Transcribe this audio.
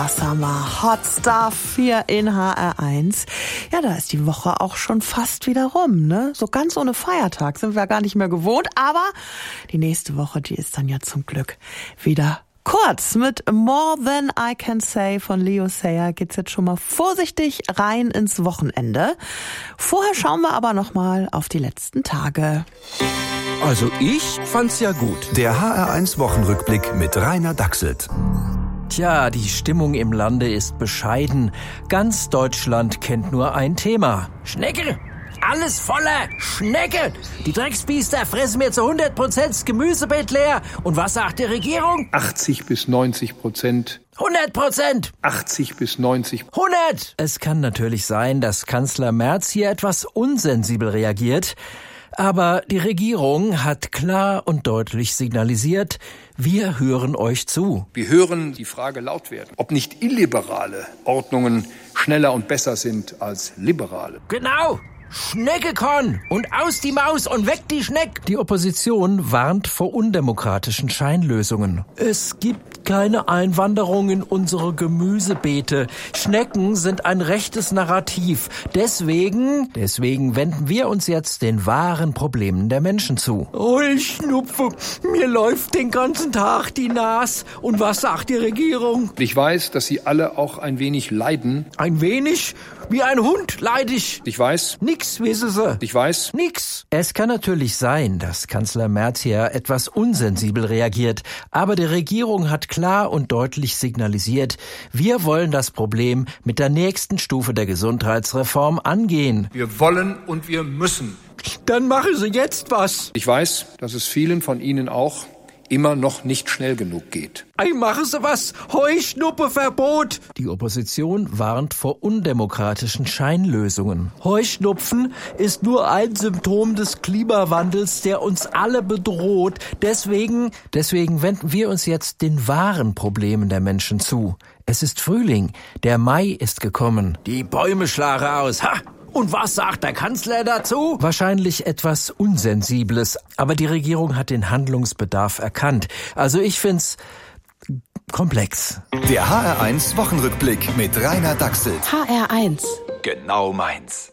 Summer Hot Stuff hier in HR1. Ja, da ist die Woche auch schon fast wieder rum, ne? So ganz ohne Feiertag sind wir gar nicht mehr gewohnt, aber die nächste Woche, die ist dann ja zum Glück wieder kurz. Mit More Than I Can Say von Leo Sayer geht's jetzt schon mal vorsichtig rein ins Wochenende. Vorher schauen wir aber noch mal auf die letzten Tage. Also ich fand's ja gut. Der HR1 Wochenrückblick mit Rainer Dachselt. Tja, die Stimmung im Lande ist bescheiden. Ganz Deutschland kennt nur ein Thema. Schnecke! Alles voller Schnecke! Die Drecksbiester fressen mir zu 100% das Gemüsebeet leer. Und was sagt die Regierung? 80-90%. 100%! 80-90%. 100! Es kann natürlich sein, dass Kanzler Merz hier etwas unsensibel reagiert. Aber die Regierung hat klar und deutlich signalisiert, wir hören euch zu. Wir hören die Frage laut werden, ob nicht illiberale Ordnungen schneller und besser sind als liberale. Genau! Schneckekorn und aus die Maus und weg die Schneck! Die Opposition warnt vor undemokratischen Scheinlösungen. Es gibt keine Einwanderung in unsere Gemüsebeete. Schnecken sind ein rechtes Narrativ. Deswegen wenden wir uns jetzt den wahren Problemen der Menschen zu. Oh, ich schnupfe. Mir läuft den ganzen Tag die Nase. Und was sagt die Regierung? Ich weiß, dass Sie alle auch ein wenig leiden. Ein wenig? Wie ein Hund leid ich. Ich weiß. Nix, wissen Sie. Ich weiß. Nix. Es kann natürlich sein, dass Kanzler Merz hier etwas unsensibel reagiert. Aber die Regierung hat klar und deutlich signalisiert, wir wollen das Problem mit der nächsten Stufe der Gesundheitsreform angehen. Wir wollen und wir müssen. Dann machen Sie jetzt was. Ich weiß, dass es vielen von Ihnen auch immer noch nicht schnell genug geht. Ei, machen Sie was! Heuschnuppeverbot! Die Opposition warnt vor undemokratischen Scheinlösungen. Heuschnupfen ist nur ein Symptom des Klimawandels, der uns alle bedroht. Deswegen wenden wir uns jetzt den wahren Problemen der Menschen zu. Es ist Frühling, der Mai ist gekommen. Die Bäume schlagen aus. Ha! Und was sagt der Kanzler dazu? Wahrscheinlich etwas Unsensibles, aber die Regierung hat den Handlungsbedarf erkannt. Also ich find's komplex. Der HR1 Wochenrückblick mit Rainer Dachselt. HR1. Genau meins.